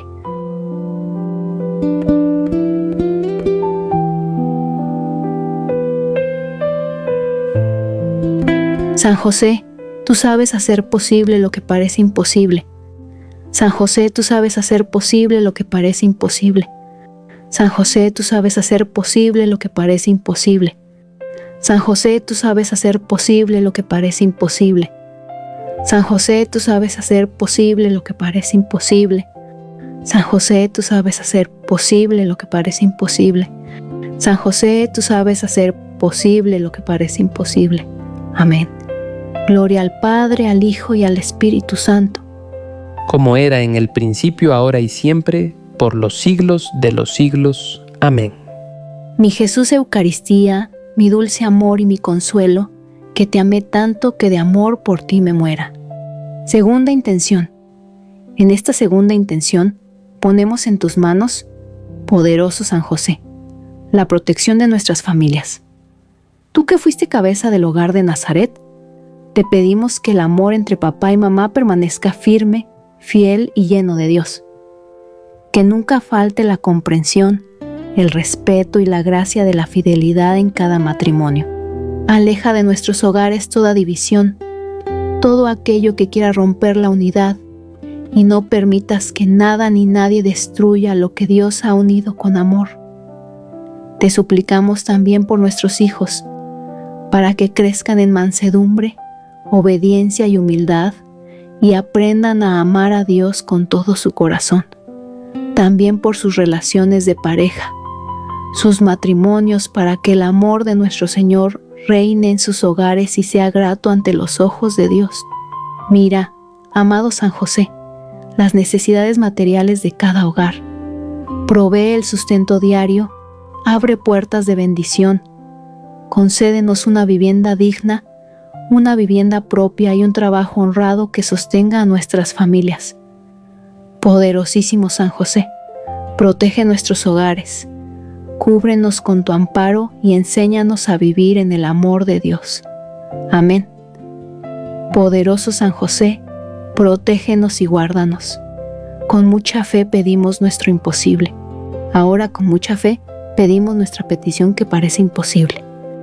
San José, tú sabes hacer posible lo que parece imposible. San José, tú sabes hacer posible lo que parece imposible. San José, tú sabes hacer posible lo que parece imposible. San José, tú sabes hacer posible lo que parece imposible. San José, tú sabes hacer posible lo que parece imposible. San José, tú sabes hacer posible lo que parece imposible. San José, tú sabes hacer posible lo que parece imposible. Amén. Gloria al Padre, al Hijo y al Espíritu Santo. Como era en el principio, ahora y siempre, por los siglos de los siglos. Amén. Mi Jesús Eucaristía, mi dulce amor y mi consuelo, que te amé tanto que de amor por ti me muera. Segunda intención. En esta segunda intención, ponemos en tus manos, poderoso San José, la protección de nuestras familias. Tú que fuiste cabeza del hogar de Nazaret, te pedimos que el amor entre papá y mamá permanezca firme, fiel y lleno de Dios. Que nunca falte la comprensión, el respeto y la gracia de la fidelidad en cada matrimonio. Aleja de nuestros hogares toda división, todo aquello que quiera romper la unidad, y no permitas que nada ni nadie destruya lo que Dios ha unido con amor. Te suplicamos también por nuestros hijos, para que crezcan en mansedumbre, obediencia y humildad, y aprendan a amar a Dios con todo su corazón. También por sus relaciones de pareja, sus matrimonios, para que el amor de nuestro Señor reine en sus hogares y sea grato ante los ojos de Dios. Mira, amado San José, las necesidades materiales de cada hogar. Provee el sustento diario, abre puertas de bendición. Concédenos una vivienda digna, una vivienda propia y un trabajo honrado que sostenga a nuestras familias. Poderosísimo San José, protege nuestros hogares, cúbrenos con tu amparo y enséñanos a vivir en el amor de Dios. Amén. Poderoso San José, protégenos y guárdanos. Con mucha fe pedimos nuestro imposible. Ahora con mucha fe pedimos nuestra petición que parece imposible.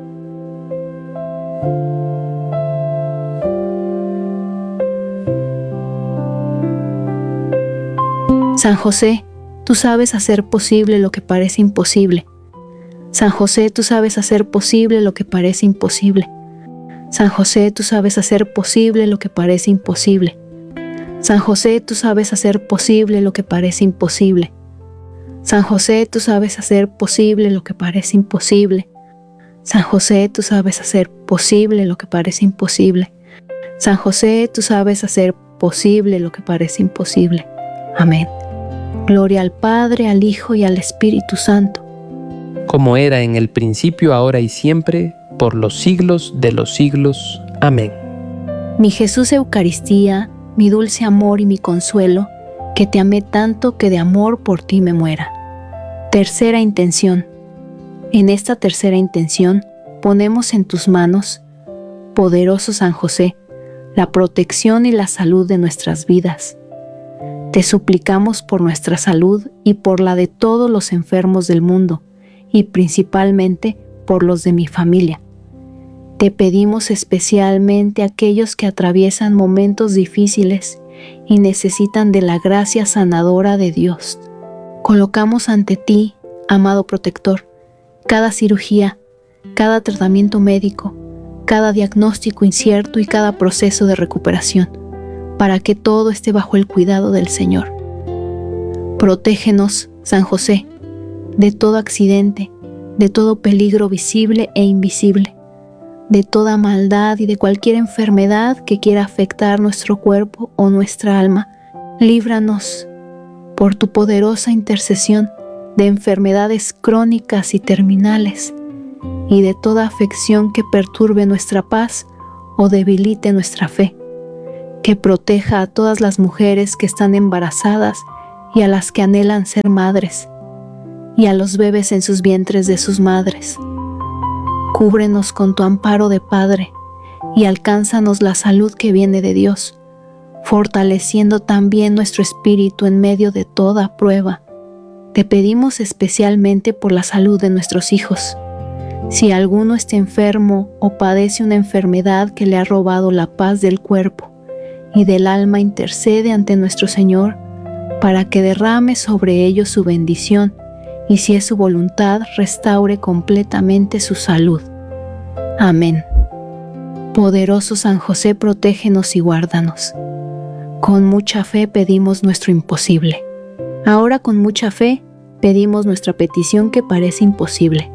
San José, tú sabes hacer posible lo que parece imposible. San José, tú sabes hacer posible lo que parece imposible. San José, tú sabes hacer posible lo que parece imposible. San José, tú sabes hacer posible lo que parece imposible. San José, tú sabes hacer posible lo que parece imposible. San José, tú sabes hacer posible lo que parece imposible. San José, tú sabes hacer posible lo que parece imposible. Amén. Gloria al Padre, al Hijo y al Espíritu Santo. Como era en el principio, ahora y siempre, por los siglos de los siglos. Amén. Mi Jesús Eucaristía, mi dulce amor y mi consuelo, que te amé tanto que de amor por ti me muera. Tercera intención. En esta tercera intención, ponemos en tus manos, poderoso San José, la protección y la salud de nuestras vidas. Te suplicamos por nuestra salud y por la de todos los enfermos del mundo, y principalmente por los de mi familia. Te pedimos especialmente a aquellos que atraviesan momentos difíciles y necesitan de la gracia sanadora de Dios. Colocamos ante ti, amado protector, cada cirugía, cada tratamiento médico, cada diagnóstico incierto y cada proceso de recuperación, para que todo esté bajo el cuidado del Señor. Protégenos, San José, de todo accidente, de todo peligro visible e invisible, de toda maldad y de cualquier enfermedad que quiera afectar nuestro cuerpo o nuestra alma. Líbranos, por tu poderosa intercesión, de enfermedades crónicas y terminales, y de toda afección que perturbe nuestra paz o debilite nuestra fe, que proteja a todas las mujeres que están embarazadas y a las que anhelan ser madres, y a los bebés en sus vientres de sus madres. Cúbrenos con tu amparo de Padre, y alcánzanos la salud que viene de Dios, fortaleciendo también nuestro espíritu en medio de toda prueba. Te pedimos especialmente por la salud de nuestros hijos. Si alguno está enfermo o padece una enfermedad que le ha robado la paz del cuerpo y del alma, intercede ante nuestro Señor para que derrame sobre ellos su bendición y, si es su voluntad, restaure completamente su salud. Amén. Poderoso San José, protégenos y guárdanos. Con mucha fe pedimos nuestro imposible. Ahora, con mucha fe, pedimos nuestra petición que parece imposible.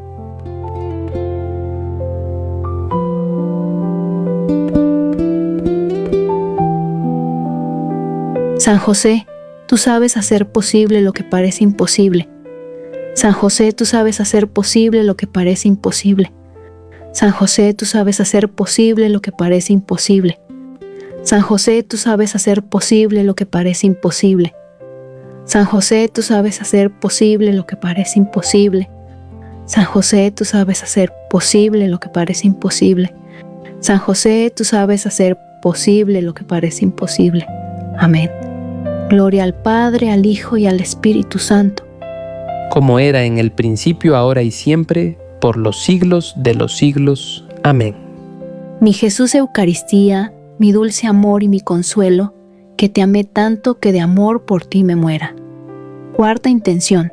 San José, tú sabes hacer posible lo que parece imposible. San José, tú sabes hacer posible lo que parece imposible. San José, tú sabes hacer posible lo que parece imposible. San José, tú sabes hacer posible lo que parece imposible. San José, tú sabes hacer posible lo que parece imposible. San José, tú sabes hacer posible lo que parece imposible. San José, tú sabes hacer posible lo que parece imposible. Amén. Gloria al Padre, al Hijo y al Espíritu Santo. Como era en el principio, ahora y siempre, por los siglos de los siglos. Amén. Mi Jesús Eucaristía, mi dulce amor y mi consuelo, que te amé tanto que de amor por ti me muera. Cuarta intención.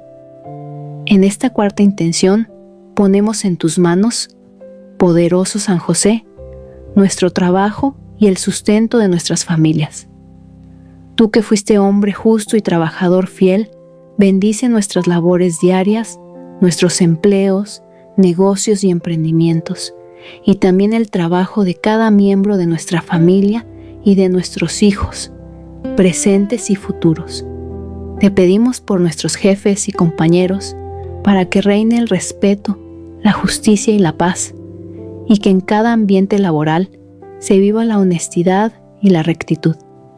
En esta cuarta intención ponemos en tus manos, poderoso San José, nuestro trabajo y el sustento de nuestras familias. Tú que fuiste hombre justo y trabajador fiel, bendice nuestras labores diarias, nuestros empleos, negocios y emprendimientos, y también el trabajo de cada miembro de nuestra familia y de nuestros hijos, presentes y futuros. Te pedimos por nuestros jefes y compañeros, para que reine el respeto, la justicia y la paz, y que en cada ambiente laboral se viva la honestidad y la rectitud.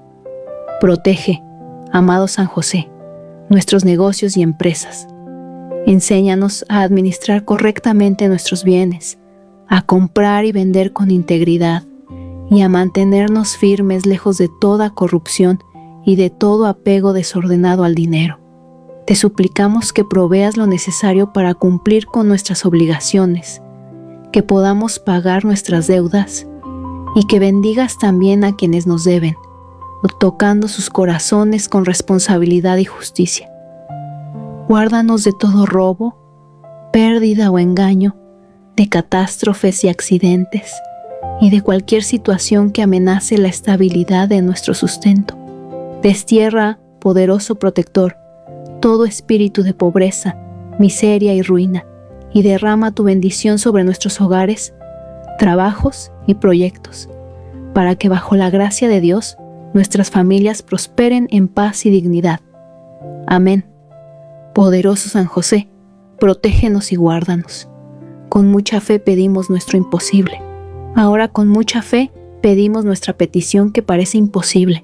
Protege, amado San José, nuestros negocios y empresas. Enséñanos a administrar correctamente nuestros bienes, a comprar y vender con integridad, y a mantenernos firmes lejos de toda corrupción y de todo apego desordenado al dinero. Te suplicamos que proveas lo necesario para cumplir con nuestras obligaciones, que podamos pagar nuestras deudas, y que bendigas también a quienes nos deben, tocando sus corazones con responsabilidad y justicia. Guárdanos de todo robo, pérdida o engaño, de catástrofes y accidentes, y de cualquier situación que amenace la estabilidad de nuestro sustento. Destierra, poderoso protector, todo espíritu de pobreza, miseria y ruina, y derrama tu bendición sobre nuestros hogares, trabajos y proyectos, para que bajo la gracia de Dios nuestras familias prosperen en paz y dignidad. Amén. Poderoso San José, protégenos y guárdanos. Con mucha fe pedimos nuestro imposible. Ahora, con mucha fe, pedimos nuestra petición que parece imposible.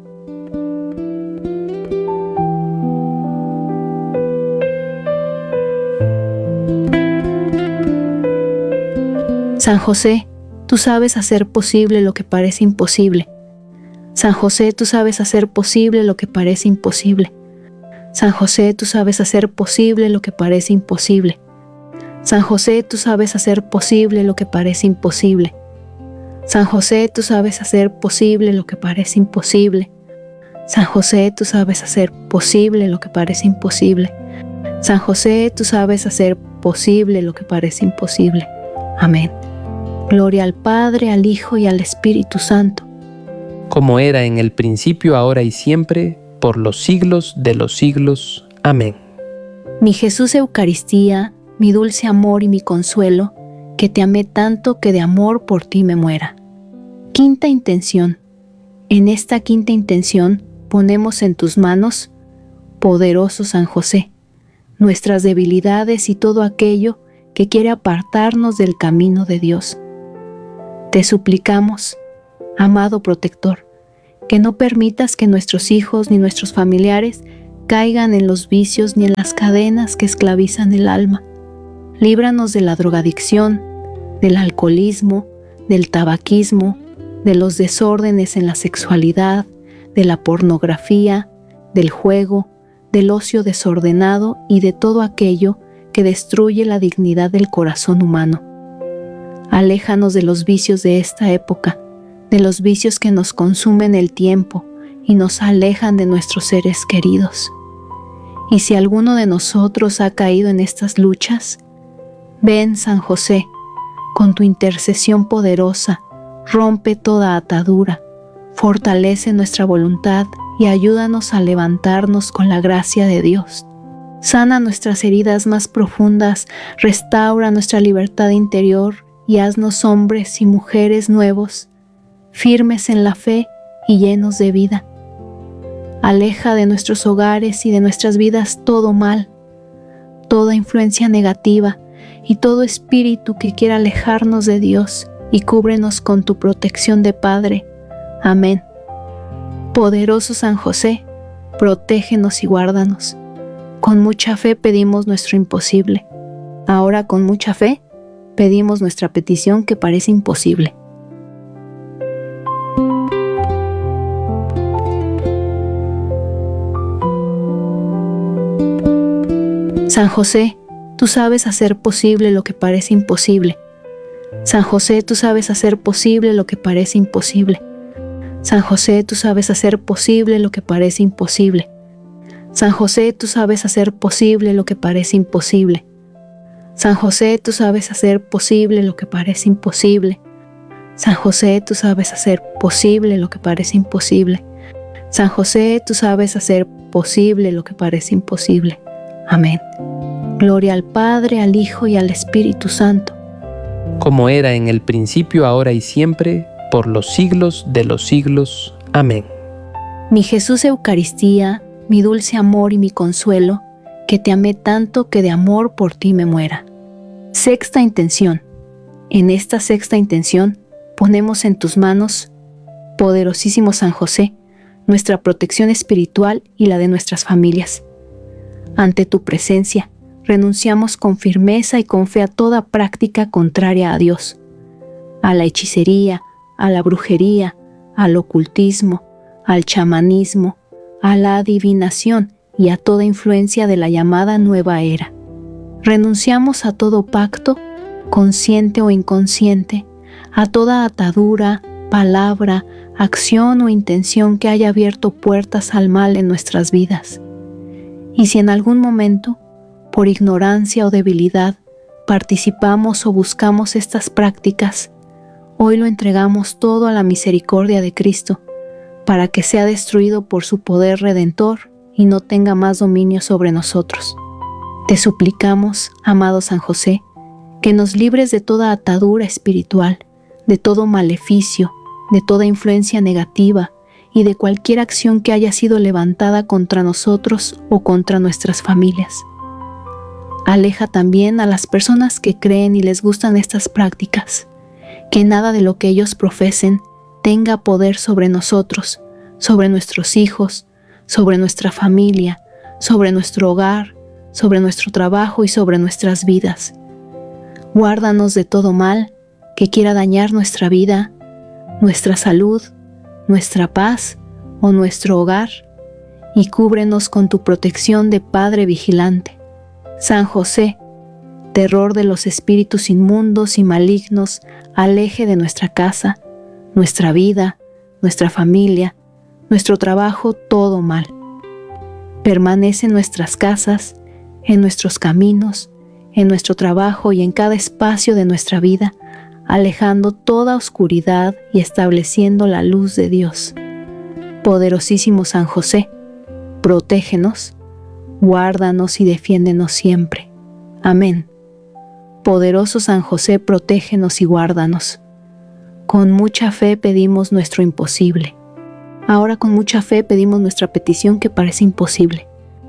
San José, tú sabes hacer posible lo que parece imposible. San José, tú sabes hacer posible lo que parece imposible. San José, tú sabes hacer posible lo que parece imposible. San José, tú sabes hacer posible lo que parece imposible. San José, tú sabes hacer posible lo que parece imposible. San José, tú sabes hacer posible lo que parece imposible. San José, tú sabes hacer posible lo que parece imposible. Amén. Gloria al Padre, al Hijo y al Espíritu Santo. Como era en el principio, ahora y siempre, por los siglos de los siglos. Amén. Mi Jesús Eucaristía, mi dulce amor y mi consuelo, que te amé tanto que de amor por ti me muera. Quinta intención. En esta quinta intención ponemos en tus manos, poderoso San José, nuestras debilidades y todo aquello que quiere apartarnos del camino de Dios. Te suplicamos, amado protector, que no permitas que nuestros hijos ni nuestros familiares caigan en los vicios ni en las cadenas que esclavizan el alma. Líbranos de la drogadicción, del alcoholismo, del tabaquismo, de los desórdenes en la sexualidad, de la pornografía, del juego, del ocio desordenado y de todo aquello que destruye la dignidad del corazón humano. Aléjanos de los vicios de esta época, de los vicios que nos consumen el tiempo y nos alejan de nuestros seres queridos. Y si alguno de nosotros ha caído en estas luchas, ven, San José, con tu intercesión poderosa, rompe toda atadura, fortalece nuestra voluntad y ayúdanos a levantarnos con la gracia de Dios. Sana nuestras heridas más profundas, restaura nuestra libertad interior y haznos hombres y mujeres nuevos, firmes en la fe y llenos de vida. Aleja de nuestros hogares y de nuestras vidas todo mal, toda influencia negativa y todo espíritu que quiera alejarnos de Dios, y cúbrenos con tu protección de Padre. Amén. Poderoso San José, protégenos y guárdanos. Con mucha fe pedimos nuestro imposible. Ahora con mucha fe pedimos nuestra petición que parece imposible. San José, tú sabes hacer posible lo que parece imposible. San José, tú sabes hacer posible lo que parece imposible. San José, tú sabes hacer posible lo que parece imposible. San José, tú sabes hacer posible lo que parece imposible. San José, tú sabes hacer posible lo que parece imposible. San José, tú sabes hacer posible lo que parece imposible. San José, tú sabes hacer posible lo que parece imposible. Amén. Gloria al Padre, al Hijo y al Espíritu Santo. Como era en el principio, ahora y siempre, por los siglos de los siglos. Amén. Mi Jesús Eucaristía, mi dulce amor y mi consuelo, que te amé tanto que de amor por ti me muera. Sexta intención. En esta sexta intención ponemos en tus manos, poderosísimo San José, nuestra protección espiritual y la de nuestras familias. Ante tu presencia, renunciamos con firmeza y con fe a toda práctica contraria a Dios, a la hechicería, a la brujería, al ocultismo, al chamanismo, a la adivinación y a toda influencia de la llamada nueva era. Renunciamos a todo pacto, consciente o inconsciente, a toda atadura, palabra, acción o intención que haya abierto puertas al mal en nuestras vidas. Y si en algún momento, por ignorancia o debilidad, participamos o buscamos estas prácticas, hoy lo entregamos todo a la misericordia de Cristo, para que sea destruido por su poder redentor y no tenga más dominio sobre nosotros. Te suplicamos, amado San José, que nos libres de toda atadura espiritual, de todo maleficio, de toda influencia negativa y de cualquier acción que haya sido levantada contra nosotros o contra nuestras familias. Aleja también a las personas que creen y les gustan estas prácticas, que nada de lo que ellos profesen tenga poder sobre nosotros, sobre nuestros hijos, sobre nuestra familia, sobre nuestro hogar, sobre nuestro trabajo y sobre nuestras vidas. Guárdanos de todo mal que quiera dañar nuestra vida, nuestra salud, nuestra paz o nuestro hogar, y cúbrenos con tu protección de Padre vigilante. San José, terror de los espíritus inmundos y malignos, aleje de nuestra casa, nuestra vida, nuestra familia, nuestro trabajo, todo mal. Permanece en nuestras casas, en nuestros caminos, en nuestro trabajo y en cada espacio de nuestra vida, alejando toda oscuridad y estableciendo la luz de Dios. Poderosísimo San José, protégenos, guárdanos y defiéndenos siempre. Amén. Poderoso San José, protégenos y guárdanos. Con mucha fe pedimos nuestro imposible. Ahora con mucha fe pedimos nuestra petición que parece imposible.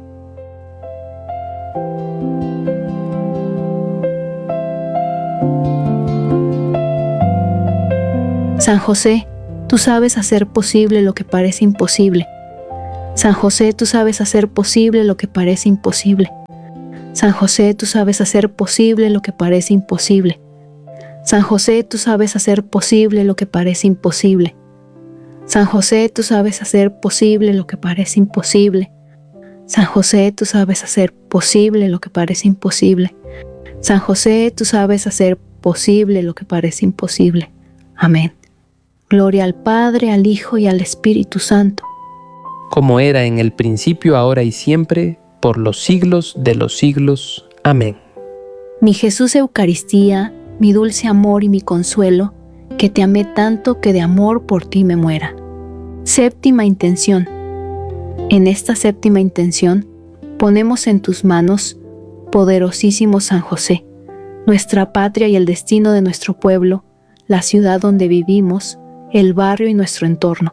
San José, tú sabes hacer posible lo que parece imposible. San José, tú sabes hacer posible lo que parece imposible. San José, tú sabes hacer posible lo que parece imposible. San José, tú sabes hacer posible lo que parece imposible. San José, tú sabes hacer posible lo que parece imposible. San José, tú sabes hacer posible lo que parece imposible. San José, tú sabes hacer posible lo que parece imposible. Amén. Gloria al Padre, al Hijo y al Espíritu Santo. Como era en el principio, ahora y siempre, por los siglos de los siglos. Amén. Mi Jesús Eucaristía, mi dulce amor y mi consuelo, que te amé tanto que de amor por ti me muera. Séptima intención. En esta séptima intención, ponemos en tus manos, poderosísimo San José, nuestra patria y el destino de nuestro pueblo, la ciudad donde vivimos, el barrio y nuestro entorno.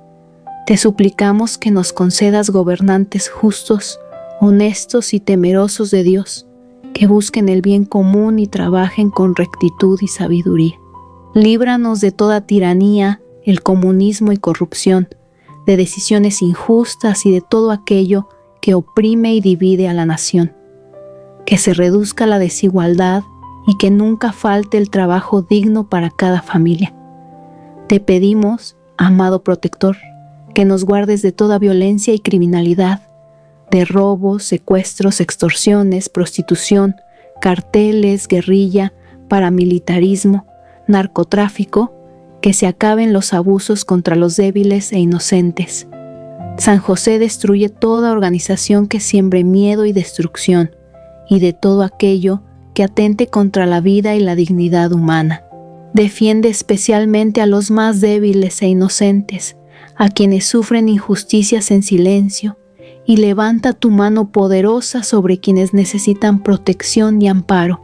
Te suplicamos que nos concedas gobernantes justos, honestos y temerosos de Dios, que busquen el bien común y trabajen con rectitud y sabiduría. Líbranos de toda tiranía, el comunismo y corrupción, de decisiones injustas y de todo aquello que oprime y divide a la nación. Que se reduzca la desigualdad y que nunca falte el trabajo digno para cada familia. Te pedimos, amado protector, que nos guardes de toda violencia y criminalidad, de robos, secuestros, extorsiones, prostitución, carteles, guerrilla, paramilitarismo, narcotráfico, que se acaben los abusos contra los débiles e inocentes. San José destruye toda organización que siembre miedo y destrucción, y de todo aquello que atente contra la vida y la dignidad humana. Defiende especialmente a los más débiles e inocentes, a quienes sufren injusticias en silencio, y levanta tu mano poderosa sobre quienes necesitan protección y amparo.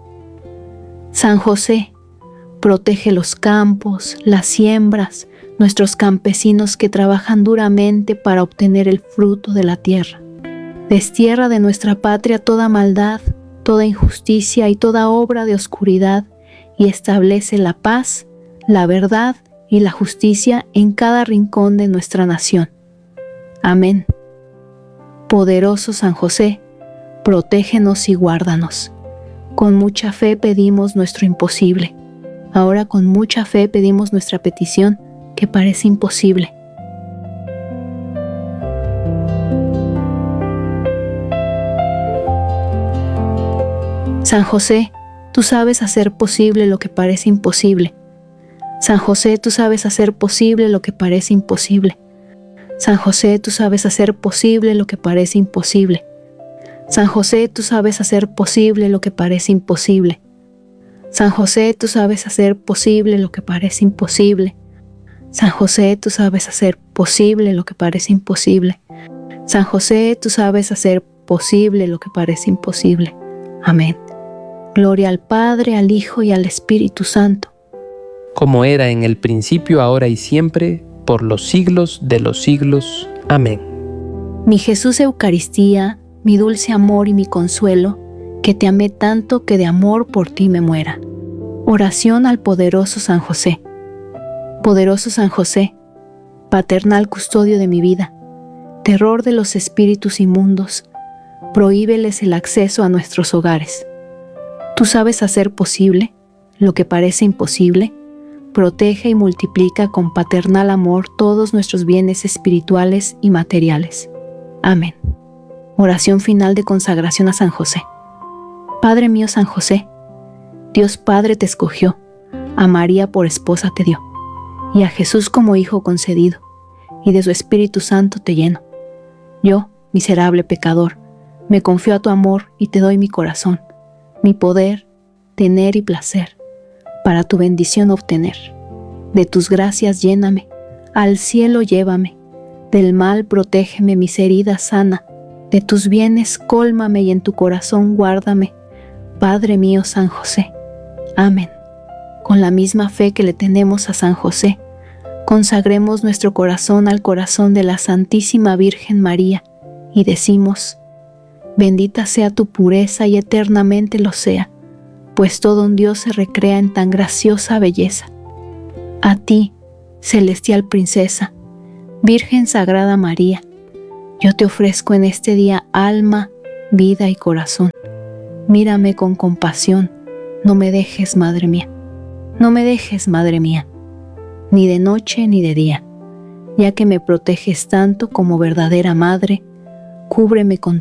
San José, protege los campos, las siembras, nuestros campesinos que trabajan duramente para obtener el fruto de la tierra. Destierra de nuestra patria toda maldad, toda injusticia y toda obra de oscuridad, y establece la paz, la verdad y la justicia en cada rincón de nuestra nación. Amén. Poderoso San José, protégenos y guárdanos. Con mucha fe pedimos nuestro imposible. Ahora con mucha fe pedimos nuestra petición que parece imposible. San José, tú sabes hacer posible lo que parece imposible. San José, tú sabes hacer posible lo que parece imposible. San José, tú sabes hacer posible lo que parece imposible. San José, tú sabes hacer posible lo que parece imposible. San José, tú sabes hacer posible lo que parece imposible. San José, tú sabes hacer posible lo que parece imposible. San José, tú sabes hacer posible lo que parece imposible. Amén. Gloria al Padre, al Hijo y al Espíritu Santo. Como era en el principio, ahora y siempre, por los siglos de los siglos. Amén. Mi Jesús Eucaristía, mi dulce amor y mi consuelo, que te amé tanto que de amor por ti me muera. Oración al poderoso San José. Poderoso San José, paternal custodio de mi vida, terror de los espíritus inmundos, prohíbeles el acceso a nuestros hogares. Tú sabes hacer posible lo que parece imposible. Protege y multiplica con paternal amor todos nuestros bienes espirituales y materiales. Amén. Oración final de consagración a San José. Padre mío San José, Dios Padre te escogió, a María por esposa te dio, y a Jesús como hijo concedido, y de su Espíritu Santo te lleno. Yo, miserable pecador, me confío a tu amor y te doy mi corazón, mi poder, tener y placer, para tu bendición obtener. De tus gracias lléname, al cielo llévame, del mal protégeme, mis heridas sana, de tus bienes cólmame y en tu corazón guárdame. Padre mío San José, Amén. Con la misma fe que le tenemos a San José, consagremos nuestro corazón al corazón de la Santísima Virgen María y decimos: bendita sea tu pureza y eternamente lo sea, pues todo un Dios se recrea en tan graciosa belleza. A ti, celestial princesa, Virgen Sagrada María, yo te ofrezco en este día alma, vida y corazón. Mírame con compasión, no me dejes, Madre mía. No me dejes, Madre mía, ni de noche ni de día, ya que me proteges tanto como verdadera Madre, cúbreme con